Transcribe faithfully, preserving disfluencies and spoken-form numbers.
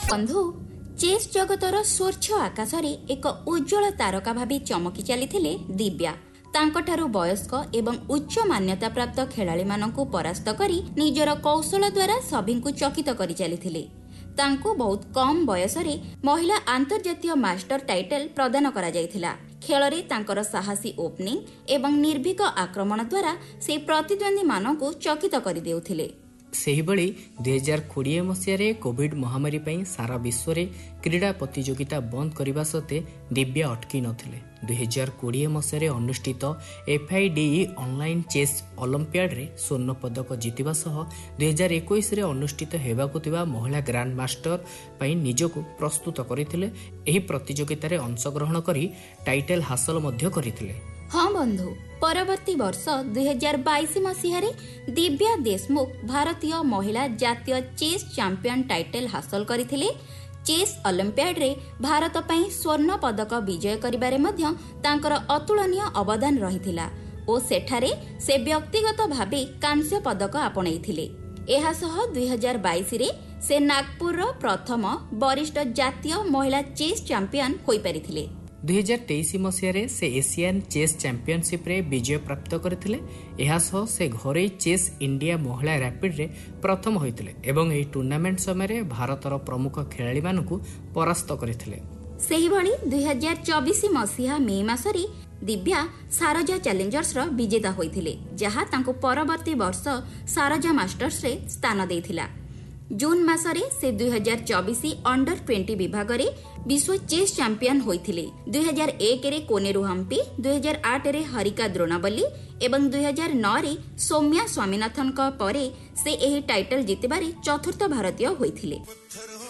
बंधु चेस जगतर स्वच्छ आकाश एक उज्जवल तारका भाभी चमकी चली दिव्या तांकठारु वयस्क एवं उच्च मान्यता प्राप्त खेलाड़ी मानकु परास्त करी निजर कौशल द्वारा सभी चकित करी चली तांकु बहुत कम बयस रे महिला अंतर्जातीय मास्टर टाइटल प्रदान करा जायथिला। खेलरे तांकर साहसी ओपनिंग एवं निर्भीक आक्रमण द्वारा से प्रतिद्वंदी मानकु चकित करी देउथिले। सेहिभଳି दुई हजार कोड़े मसीह कोविड महामारी पर सारा विश्व में क्रीड़ा प्रतियोगिता बंद करने सत्वे दिव्या अटकी नथिले। दुई हजार कोड़े मसीह अनुष्ठित एफआईडीई ऑनलाइन चेस ओलंपियाड रे स्वर्ण पदक जीतिबा सह दुई हजार इक्कीस अनुष्ठित हेबाकु थिबा महिला ग्रांड मास्टर पई निजको प्रस्तुत करथिले। एही प्रतियोगिता रे अंशग्रहण करी टाइटल हासिल मध्य करथिले। हाँ बंधु, परवर्ती वर्ष दुई हजार बाईस मसीह दिव्या देशमुख भारतीय महिला जातीय चेस चैंपियन टाइटल हासिल करथिले। चेस ओलंपियाड रे भारत पई स्वर्ण पदक विजय करिबारे मध्य तांकर अतुलनीय अवदान रहिथिला ओ सेठारे से व्यक्तिगत भावे कांस्य पदक आपणैथिले। एहा सह दुई हजार बाईस रे से नागपुर प्रथम वरिष्ठ जातीय महिला चेस चैंपियन होई परिथिले। दुई हजार तेईस मसीह से एशियन चेस चैंपियनशिप रे विजय प्राप्त करथिले। एहा सह से घरे चेस इंडिया महिला रैपिड रे प्रथम होइतिले एवं एही टूर्नामेंट समय भारतर प्रमुख खेलाड़ी मानकु परास्त करथिले। सेही भली दुई हजार चौबीस मसीहा मे मासरी दिव्या सारजा चैलेंजर्स रो विजेता होइथिले, जहा तांको परवर्ती वर्ष सारजा मास्टर्स रे स्थान देथिला। जून मासरे से दुई हजार चौबीस अंडर ट्वेंटी विभाग रे विश्व चेस चैंपियन होइथिले। दुई हजार एक रे कोनेरु हम्पी, दुई हजार आठ रे हरिका द्रोणावली एवं दुई हजार नौ रे सौम्या स्वामीनाथन का परे से एही टाइटल जीतिबारे चतुर्थ भारतीय होइथिले।